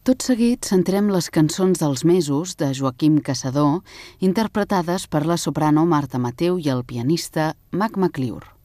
Tot seguit centrem les cançons dels mesos de Joaquim Caçador, interpretades per la soprano Marta Mateu i el pianista Mac McClure.